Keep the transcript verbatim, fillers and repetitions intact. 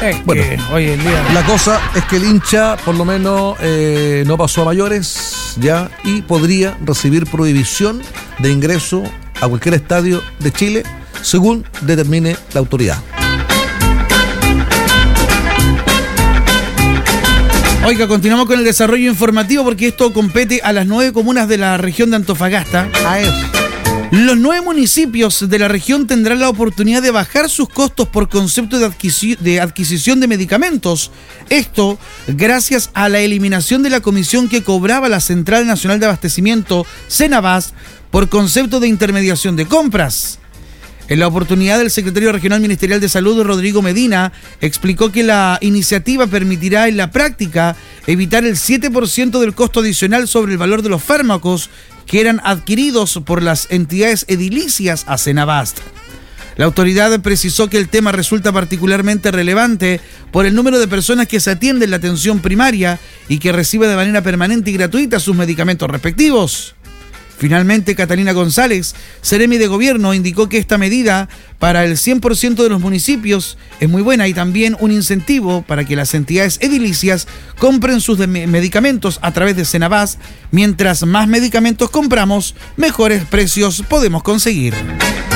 Es bueno, que hoy en día la cosa es que el hincha por lo menos eh, no pasó a mayores ya y podría recibir prohibición de ingreso a cualquier estadio de Chile según determine la autoridad. Oiga, continuamos con el desarrollo informativo porque esto compete a las nueve comunas de la región de Antofagasta. A eso. Los nueve municipios de la región tendrán la oportunidad de bajar sus costos por concepto de, adquisi- de adquisición de medicamentos. Esto gracias a la eliminación de la comisión que cobraba la Central Nacional de Abastecimiento, Cenabast, por concepto de intermediación de compras. En la oportunidad, el secretario regional ministerial de Salud, Rodrigo Medina, explicó que la iniciativa permitirá en la práctica evitar el siete por ciento del costo adicional sobre el valor de los fármacos que eran adquiridos por las entidades edilicias a Cenabast. La autoridad precisó que el tema resulta particularmente relevante por el número de personas que se atienden en la atención primaria y que reciben de manera permanente y gratuita sus medicamentos respectivos. Finalmente, Catalina González, seremi de Gobierno, indicó que esta medida para el cien por ciento de los municipios es muy buena y también un incentivo para que las entidades edilicias compren sus de- medicamentos a través de Cenabast. Mientras más medicamentos compramos, mejores precios podemos conseguir.